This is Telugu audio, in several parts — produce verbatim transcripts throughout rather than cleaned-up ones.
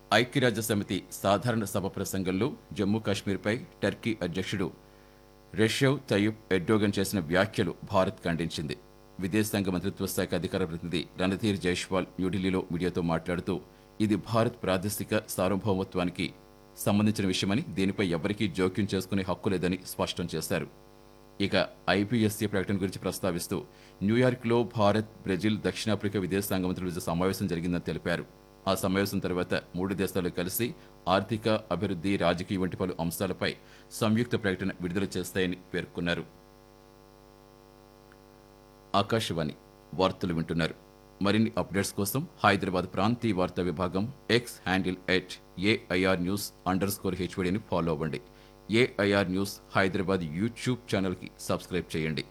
ఐక్యరాజ్యసమితి సాధారణ సభ ప్రసంగంలో జమ్మూ కాశ్మీర్పై టర్కీ అధ్యక్షుడు రెషెవ్ తయ్యిప్ ఎర్డోగన్ చేసిన వ్యాఖ్యలు భారత్ ఖండించింది. విదేశాంగ మంత్రిత్వ శాఖ అధికార ప్రతినిధి రణధీర్ జైష్వాల్ న్యూఢిల్లీలో మీడియాతో మాట్లాడుతూ ఇది భారత్ ప్రాదేశిక సార్వభౌమత్వానికి సంబంధించిన విషయమని, దీనిపై ఎవరికీ జోక్యం చేసుకునే హక్కు లేదని స్పష్టం చేశారు. ఇక ఐబీఎస్సీ ప్రకటన గురించి ప్రస్తావిస్తూ న్యూయార్క్లో భారత్, బ్రెజిల్, దక్షిణాఫ్రికా విదేశాంగ మంత్రుల సమావేశం జరిగిందని తెలిపారు. ఆ సమావేశం తర్వాత మూడు దేశాలు కలిసి ఆర్థిక అభివృద్ధి, రాజకీయ వంటి పలు అంశాలపై సంయుక్త ప్రకటన విడుదల చేస్తాయని పేర్కొన్నారు. ఆకాశవాణి వార్తలు వింటున్నారు. మరిన్ని అప్డేట్స్ కోసం హైదరాబాద్ ప్రాంతీయ వార్తా విభాగం X handle at AIR news under score హెచ్వడిని follow అవ్వండి. ఏఐఆర్ న్యూస్ హైదరాబాద్ యూట్యూబ్ ఛానల్కి సబ్స్క్రైబ్ చేయండి.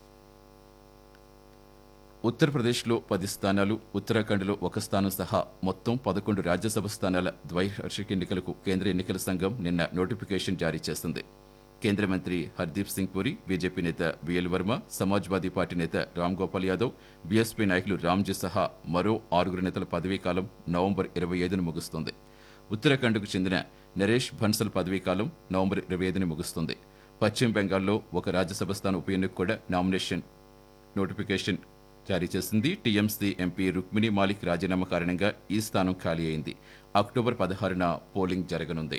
ఉత్తరప్రదేశ్లో పది స్థానాలు, ఉత్తరాఖండ్లో ఒక స్థానం సహా మొత్తం పదకొండు రాజ్యసభ స్థానాల ద్వైవార్షిక ఎన్నికలకు కేంద్ర ఎన్నికల సంఘం నిన్న నోటిఫికేషన్ జారీ చేసింది. కేంద్ర మంత్రి హర్దీప్ సింగ్ పురి, బీజేపీ నేత బిఎల్ వర్మ, సమాజ్వాదీ పార్టీ నేత రామ్ గోపాల్ యాదవ్, బీఎస్పీ నాయకులు రామ్జీ సహా మరో ఆరుగురు నేతల పదవీకాలం నవంబర్ ఇరవై ఐదున ముగుస్తుంది. ఉత్తరాఖండ్కు చెందిన నరేష్ బన్సల్ పదవీకాలం నవంబర్ ఇరవై ఐదున ముగుస్తుంది. పశ్చిమ బెంగాల్లో ఒక రాజ్యసభ స్థానం ఉప ఎన్నిక కూడా నామినేషన్ నోటిఫికేషన్ జారీ చేసింది. టీఎంసీ ఎంపీ రుక్మిణి మాలిక్ రాజీనామా కారణంగా ఈ స్థానం ఖాళీ అయింది. అక్టోబర్ పదహారున పోలింగ్ జరగనుంది.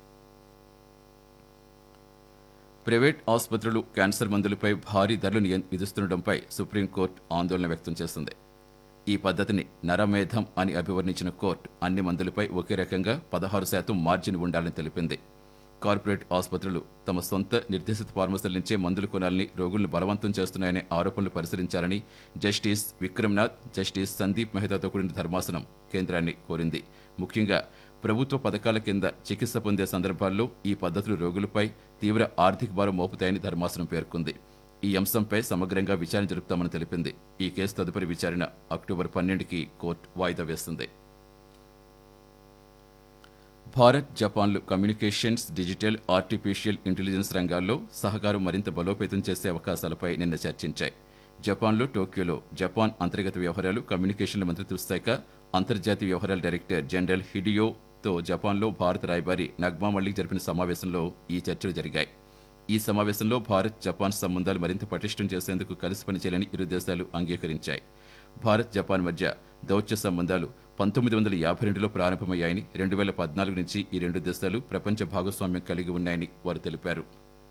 ప్రైవేట్ ఆసుపత్రులు క్యాన్సర్ మందులపై భారీ ధరలు విధిస్తుండటంపై సుప్రీంకోర్టు ఆందోళన వ్యక్తం చేసింది. ఈ పద్ధతిని నరమేధం అని అభివర్ణించిన కోర్టు అన్ని మందులపై ఒకే రకంగా పదహారు శాతం మార్జిన్ ఉండాలని తెలిపింది. కార్పొరేట్ ఆసుపత్రులు తమ సొంత నిర్దేశిత ఫార్మసీల నుంచే మందులు కొనాలని రోగులను బలవంతం చేస్తున్నాయనే ఆరోపణలు పరిశీలించాలని జస్టిస్ విక్రమ్నాథ్, జస్టిస్ సందీప్ మెహతాతో కూడిన ధర్మాసనం కేంద్రాన్ని కోరింది. ముఖ్యంగా ప్రభుత్వ పథకాల కింద చికిత్స పొందే సందర్భాల్లో ఈ పద్ధతులు రోగులపై తీవ్ర ఆర్థిక భారం మోపుతాయని ధర్మాసనం పేర్కొంది. ఈ అంశంపై సమగ్రంగా విచారణ జరుపుతామని తెలిపింది. ఈ కేసు తదుపరి విచారణ అక్టోబర్ పన్నెండుకి కోర్టు వాయిదా వేస్తుంది. Bharat, జపాన్లు communications, digital, artificial intelligence రంగాల్లో సహకారం మరింత బలోపేతం చేసే అవకాశాలపై నిన్న చర్చించాయి. జపాన్లో టోక్యోలో జపాన్ అంతర్గత వ్యవహారాలు, కమ్యూనికేషన్ల మంత్రిత్వ శాఖ అంతర్జాతీయ వ్యవహారాల డైరెక్టర్ జనరల్ హిడియోతో జపాన్లో భారత రాయబారి నగ్మా మల్లిక్ జరిపిన సమావేశంలో ఈ చర్చలు జరిగాయి. ఈ సమావేశంలో భారత్, జపాన్ సంబంధాలు మరింత పటిష్టం చేసేందుకు కలిసి పనిచేయాలని ఇరు దేశాలు అంగీకరించాయి. భారత్, జపాన్ మధ్య దౌత్య సంబంధాలు పంతొమ్మిది వందల యాభై రెండులో ప్రారంభమయ్యాయని, రెండు వేల పద్నాలుగు నుంచి ఈ రెండు దేశాలు ప్రపంచ భాగస్వామ్యం కలిగి ఉన్నాయని వారు తెలిపారు.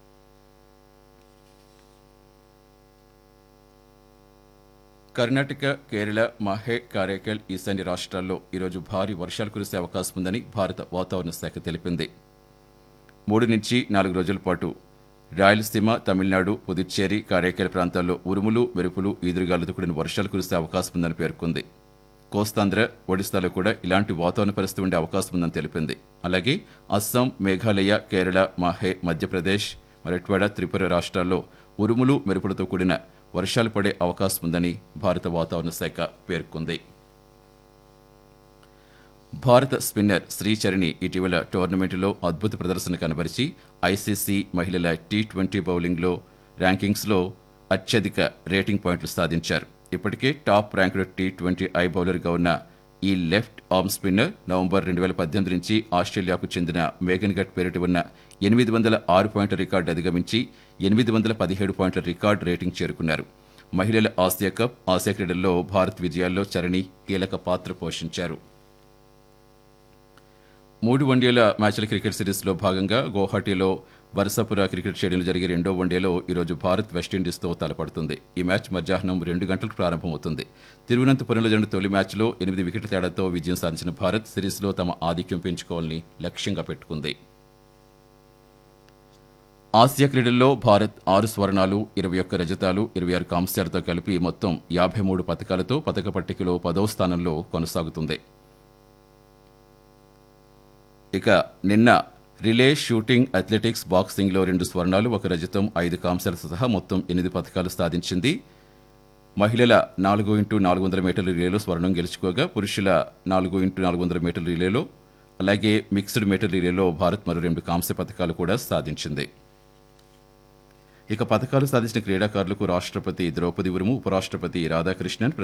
కర్ణాటక, కేరళ, మాహే, కారైకల్, ఈశాన్య రాష్ట్రాల్లో ఈరోజు భారీ వర్షాలు కురిసే అవకాశం ఉందని భారత వాతావరణ శాఖ తెలిపింది. మూడు నుంచి నాలుగు రోజుల పాటు రాయలసీమ, తమిళనాడు, పుదుచ్చేరి, కారైకల్ ప్రాంతాల్లో ఉరుములు, మెరుపులు, ఈదురుగాలులతో కూడిన వర్షాలు కురిసే అవకాశం ఉందని పేర్కొంది. కోస్తాంధ్ర, ఒడిశాలో కూడా ఇలాంటి వాతావరణ పరిస్థితి ఉండే అవకాశం ఉందని తెలిపింది. అలాగే అస్సాం, మేఘాలయ, కేరళ, మాహే, మధ్యప్రదేశ్, మరాఠ్వాడ, త్రిపుర రాష్ట్రాల్లో ఉరుములు, మెరుపులతో కూడిన వర్షాలు పడే అవకాశం ఉందని భారత వాతావరణ శాఖ పేర్కొంది. భారత స్పిన్నర్ శ్రీచరణి ఇటీవల టోర్నమెంటులో అద్భుత ప్రదర్శన కనబరిచి ఐసీసీ మహిళల టీ ట్వంటీ బౌలింగ్లో ర్యాంకింగ్స్లో అత్యధిక రేటింగ్ పాయింట్లు సాధించారు. ఇప్పటికే top ranked T twenty I బౌలర్గా ఉన్న ఈ లెఫ్ట్ ఆర్మ్ స్పిన్నర్ నవంబర్ రెండు వేల పద్దెనిమిది నుంచి ఆస్ట్రేలియాకు చెందిన మేఘన్ గట్ పేరిట ఉన్న ఎనిమిది వందల ఆరు పాయింట్ల రికార్డు అధిగమించి ఎనిమిది వందల పదిహేడు పాయింట్ల రికార్డు రేటింగ్ చేరుకున్నారు. మహిళల ఆసియా కప్, ఆసియా క్రీడల్లో భారత్ విజయాల్లో చరణి కీలక పాత్ర పోషించారు. మూడు వన్డేల మ్యాచ్ల క్రికెట్ సిరీస్లో భాగంగా గౌహటిలో బర్సాపుర క్రికెట్ స్టేడియంలో జరిగే రెండో వన్డేలో ఈరోజు భారత్ వెస్టిండీస్తో తలపడుతుంది. ఈ మ్యాచ్ మధ్యాహ్నం రెండు గంటలకు ప్రారంభమవుతుంది. తిరువనంతపురంలో జరిగిన తొలి మ్యాచ్లో ఎనిమిది వికెట్ల తేడాతో విజయం సాధించిన భారత్ సిరీస్లో తమ ఆధిక్యం పెంచుకోవాలని లక్ష్యంగా పెట్టుకుంది. ఆసియా క్రీడల్లో భారత్ ఆరు స్వర్ణాలు, ఇరవై ఒక్క రజతాలు, ఇరవై ఆరు కాంస్యాలతో కలిపి మొత్తం యాభై మూడు పథకాలతో పథక పట్టికలో పదవ స్థానంలో కొనసాగుతుంది. ఇక నిన్న రిలే, షూటింగ్, అథ్లెటిక్స్, బాక్సింగ్లో రెండు స్వర్ణాలు, ఒక రజతం, ఐదు కాంస్యాలతో సహా మొత్తం ఎనిమిది పథకాలు సాధించింది. మహిళల నాలుగు ఇంటూ నాలుగు వందల మీటర్ల రిలేలో స్వర్ణం గెలుచుకోగా, పురుషుల నాలుగు ఇంటూ నాలుగు వందల మీటర్ల రిలేలో అలాగే మిక్స్డ్ మీటర్ రిలేలో భారత్ మరో రెండు కాంస్య పథకాలు కూడా సాధించింది. ఇక పథకాలు సాధించిన క్రీడాకారులకు రాష్ట్రపతి ద్రౌపది ముర్ము, ఉపరాష్ట్రపతి రాధాకృష్ణన్